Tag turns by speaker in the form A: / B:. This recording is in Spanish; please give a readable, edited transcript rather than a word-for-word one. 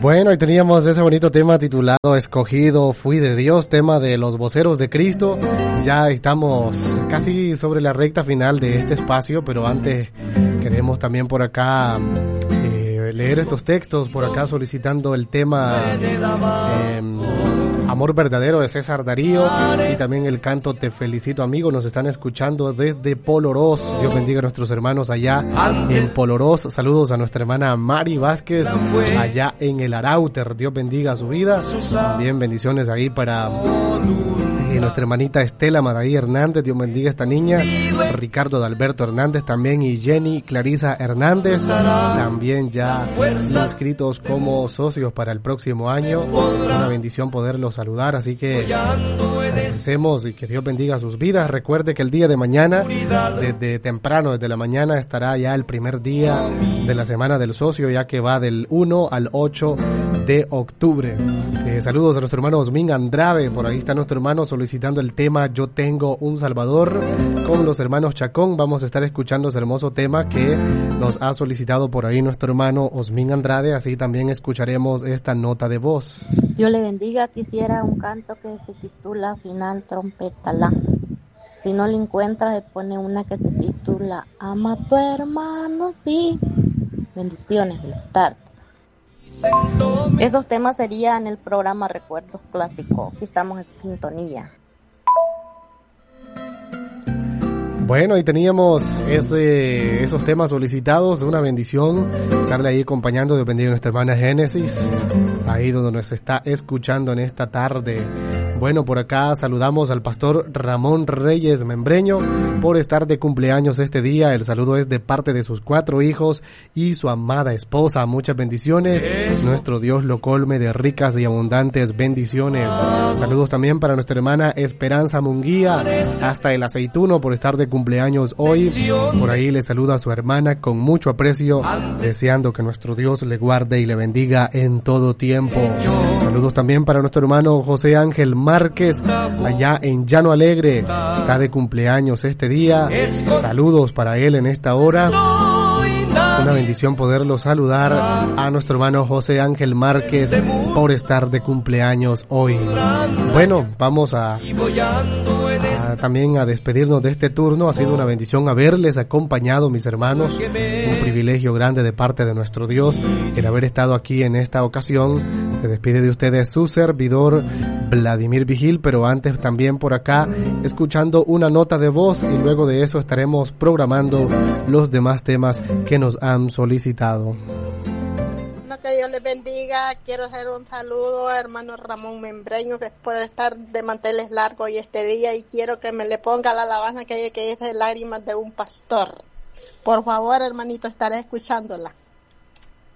A: Bueno, y teníamos ese bonito tema titulado Escogido fui de Dios, tema de los voceros de Cristo. Ya estamos casi sobre la recta final de este espacio, pero antes queremos también por acá leer estos textos, por acá solicitando el tema Amor Verdadero de César Darío y también el canto Te Felicito Amigo. Nos están escuchando desde Polorós. Dios bendiga a nuestros hermanos allá en Polorós. Saludos a nuestra hermana Mari Vázquez allá en el Arauter. Dios bendiga su vida. También bendiciones ahí para nuestra hermanita Estela Madaí Hernández. Dios bendiga a esta niña. Ricardo de Alberto Hernández también y Jenny Clarisa Hernández también ya inscritos como socios para el próximo año. Una bendición poderlos saludar, así que agradecemos y que Dios bendiga sus vidas. Recuerde que el día de mañana, desde temprano, desde la mañana, estará ya el primer día de la Semana del Socio, ya que va del 1 al 8 de octubre. Saludos a nuestro hermano Osmin Andrade, por ahí está nuestro hermano solicitando el tema Yo Tengo un Salvador con los hermanos Chacón. Vamos a estar escuchando ese hermoso tema que nos ha solicitado por ahí nuestro hermano Osmin Andrade, así también escucharemos esta nota de voz.
B: Dios le bendiga. Quisiera un canto que se titula Final Trompeta La. Si no le encuentra, se pone una que se titula Ama a tu hermano, sí. Bendiciones del Start. Esos temas serían el programa Recuerdos Clásicos. Aquí estamos en sintonía.
A: Bueno, y teníamos esos temas solicitados, una bendición estarle ahí acompañando, Dios bendiga a nuestra hermana Génesis, ahí donde nos está escuchando en esta tarde. Bueno, por acá saludamos al pastor Ramón Reyes Membreño por estar de cumpleaños este día. El saludo es de parte de sus 4 hijos y su amada esposa. Muchas bendiciones. Nuestro Dios lo colme de ricas y abundantes bendiciones. Saludos también para nuestra hermana Esperanza Munguía hasta el Aceituno por estar de cumpleaños hoy. Por ahí le saluda a su hermana con mucho aprecio, deseando que nuestro Dios le guarde y le bendiga en todo tiempo. Saludos también para nuestro hermano José Ángel Márquez allá en Llano Alegre, está de cumpleaños este día. Saludos para él en esta hora. Una bendición poderlo saludar a nuestro hermano José Ángel Márquez por estar de cumpleaños hoy. Bueno, vamos también a despedirnos de este turno. Ha sido una bendición haberles acompañado, mis hermanos. Un privilegio grande de parte de nuestro Dios el haber estado aquí en esta ocasión. Se despide de ustedes su servidor Vladimir Vigil, pero antes también por acá escuchando una nota de voz y luego de eso estaremos programando los demás temas que nos han solicitado.
C: Que Dios les bendiga. Quiero hacer un saludo a hermano Ramón Membreño, que es por estar de manteles largos hoy este día, y quiero que me le ponga la alabanza que dice Lágrimas de un Pastor. Por favor, hermanito, estaré escuchándola.